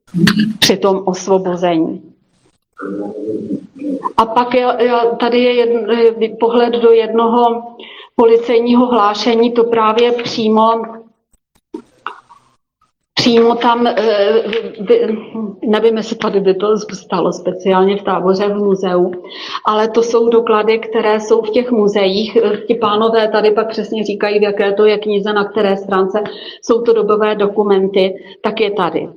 při tom osvobození. A pak tady je pohled do jednoho policejního hlášení, to právě přímo tam, nevím, jestli tady by to stalo speciálně v táboře v muzeu, ale to jsou doklady, které jsou v těch muzeích. Ti pánové tady pak přesně říkají, v jaké to je knize, na které stránce jsou to dobové dokumenty, tak je tady.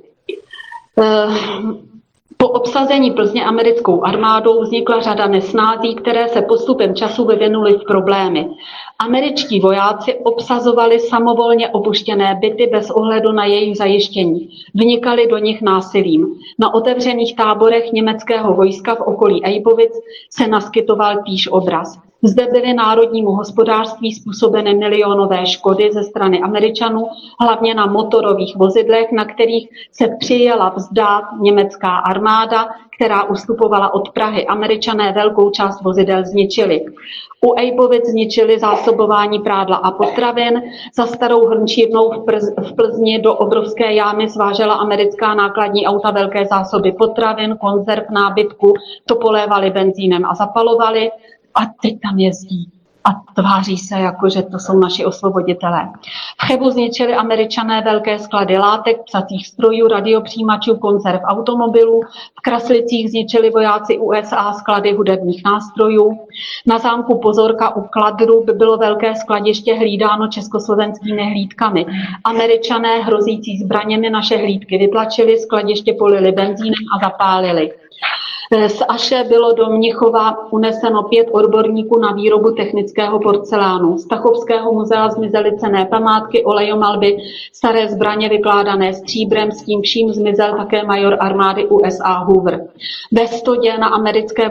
Po obsazení Plzně americkou armádou vznikla řada nesnází, které se postupem času vyvinuly v problémy. Američtí vojáci obsazovali samovolně opuštěné byty bez ohledu na jejich zajištění. Vnikali do nich násilím. Na otevřených táborech německého vojska v okolí Ejbovic se naskytoval týž obraz. Zde byly národnímu hospodářství způsobeny milionové škody ze strany Američanů, hlavně na motorových vozidlech, na kterých se přijela vzdát německá armáda, která ustupovala od Prahy. Američané velkou část vozidel zničili. U Ejbovic zničili zásobování prádla a potravin. Za starou hrnčírnou v Plzni do obrovské jámy svážela americká nákladní auta velké zásoby potravin, konzerv, nábytku, to polévali benzínem a zapalovali. A teď tam jezdí a tváří se, jako že to jsou naši osvoboditelé. V Chebu zničili Američané velké sklady látek, psacích strojů, radiopřijímačů, konzerv automobilů. V Kraslicích zničili vojáci USA sklady hudebních nástrojů. Na zámku Pozorka u Kladru by bylo velké skladiště hlídáno československými hlídkami. Američané hrozící zbraněmi naše hlídky vytlačili, skladiště polili benzínem a zapálili. Z Aše bylo do Mnichova uneseno 5 odborníků na výrobu technického porcelánu. Z Tachovského muzea zmizely cenné památky, olejomalby, staré zbraně vykládané stříbrem, s tím vším zmizel také major armády USA Hoover. Ve Stodě na americké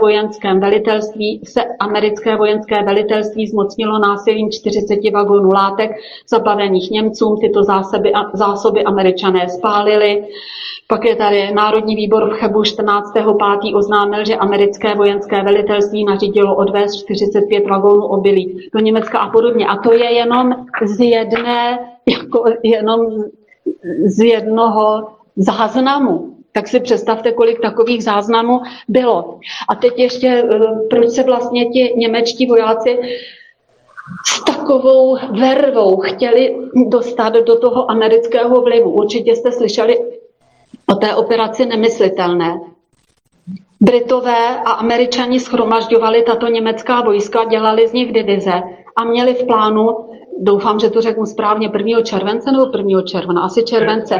vojenské velitelství zmocnilo násilím 40 vagonů látek zabavených Němcům. Tyto zásoby Američané spálili. Pak je tady Národní výbor v Chebu 14.5. oznámil, že americké vojenské velitelství nařídilo odvést 45 vagónů obilí do Německa a podobně. A to je jenom z jednoho záznamu. Tak si představte, kolik takových záznamů bylo. A teď ještě, proč se vlastně ti němečtí vojáci s takovou vervou chtěli dostat do toho amerického vlivu. Určitě jste slyšeli o té operaci Nemyslitelné. Britové a Američani shromažďovali tato německá vojska, dělali z nich divize a měli v plánu, doufám, že to řeknu správně, 1. července nebo 1. června, asi července,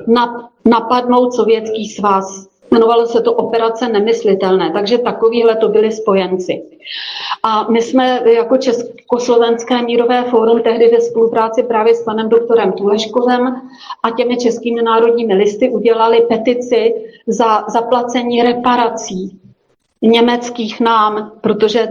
napadnout Sovětský svaz. Jmenovalo se to operace Nemyslitelné, takže takovýhle to byli spojenci. A my jsme jako Československé mírové fórum tehdy ve spolupráci právě s panem doktorem Tuleškovem a těmi českými národními listy udělali petici za zaplacení reparací německých nám, protože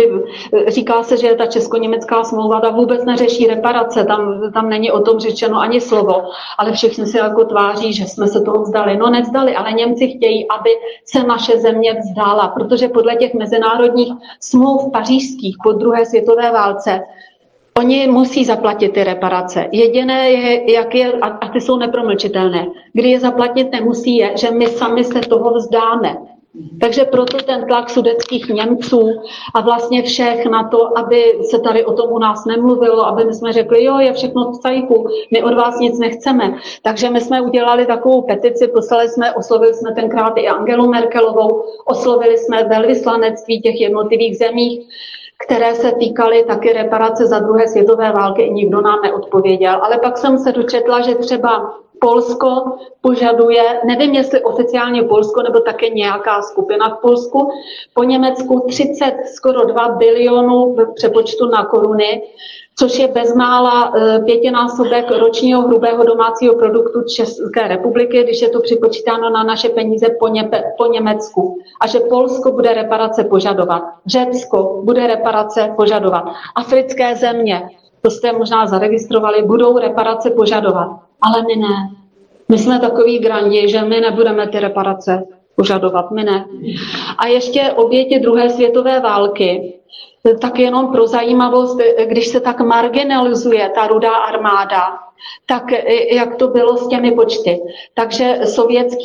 říká se, že ta česko-německá smlouva ta vůbec neřeší reparace, tam není o tom řečeno ani slovo, ale všichni se jako tváří, že jsme se toho vzdali. No nevzdali, ale Němci chtějí, aby se naše země vzdala, protože podle těch mezinárodních smluv pařížských po druhé světové válce oni musí zaplatit ty reparace. Jediné je, jak je, a ty jsou nepromlčitelné, kdy je zaplatit nemusí, je, že my sami se toho vzdáme. Takže proto ten tlak sudetských Němců a vlastně všech na to, aby se tady o tom u nás nemluvilo, aby my jsme řekli, jo, je všechno v cajku, my od vás nic nechceme. Takže my jsme udělali takovou petici, oslovili jsme tenkrát i Angelu Merkelovou, oslovili jsme velvyslanectví těch jednotlivých zemích, které se týkaly taky reparace za druhé světové války, i nikdo nám neodpověděl. Ale pak jsem se dočetla, že třeba Polsko požaduje, nevím jestli oficiálně Polsko nebo také nějaká skupina v Polsku, po Německu 30, skoro 2 bilionů v přepočtu na koruny, což je bezmála 5násobek ročního hrubého domácího produktu České republiky, když je to připočítáno na naše peníze po Německu. A že Polsko bude reparace požadovat, Řecko bude reparace požadovat, africké země, to jste možná zaregistrovali, budou reparace požadovat. Ale my ne. My jsme takový grandi, že my nebudeme ty reparace požadovat, my ne. A ještě oběti druhé světové války, tak jenom pro zajímavost, když se tak marginalizuje ta Rudá armáda, tak jak to bylo s těmi počty. Takže sovětský